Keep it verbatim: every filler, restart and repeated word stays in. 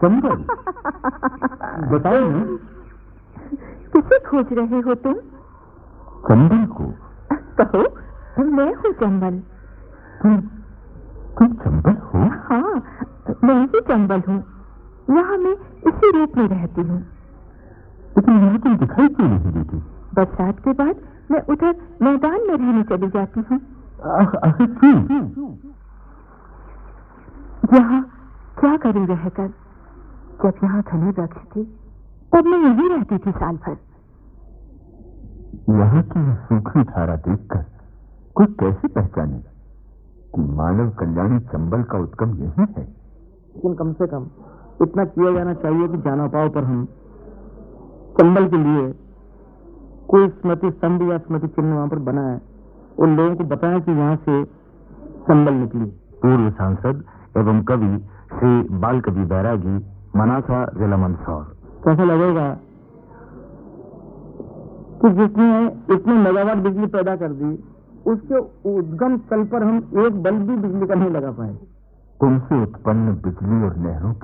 चंबल? बताओ ना। किसे खोज रहे हो तुम? चंबल को। कहो, मैं हूँ चंबल। तुम तुम चंबल हो? हाँ, मैं ही चंबल हूँ। यहाँ मैं इसी रूप में रहती हूँ। लेकिन यहाँ तुम दिखाई क्यों नहीं देती? बरसात के बाद मैं उधर मैदान में रहने चली जाती हूँ। आखिर क्यों? यहाँ क्या करूँ रहकर? जब यहाँ घने वृक्ष थे तब मैं यहीं रहती थी साल भर। यहाँ की सूखी धारा देखकर कोई कैसे पहचाने कि मानव कल्याणी चंबल का उद्गम यही है? लेकिन कम से कम इतना किया जाना चाहिए कि जाना पाओ पर हम चंबल के लिए कोई स्मृति स्तंभ या स्मृति चिन्ह वहां पर बना है, उन लोगों को बताएं कि वहां से चंबल निकली। पूर्व सांसद एवं कवि श्री बाल कवि बैरागी, मनासा, जिला मंदसौर। कैसा लगेगा कि जिसने इतने मेगावाट बिजली पैदा कर दी, उसके उद्गम स्थल पर हम एक बल्ब भी बिजली का नहीं लगा पाए। तुमसे उत्पन्न बिजली और नहरों